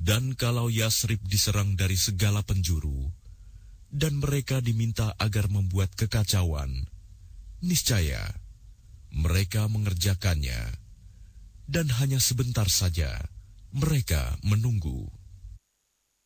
Dan kalau Yasrib diserang dari segala penjuru, dan mereka diminta agar membuat kekacauan, niscaya mereka mengerjakannya, dan hanya sebentar saja mereka menunggu.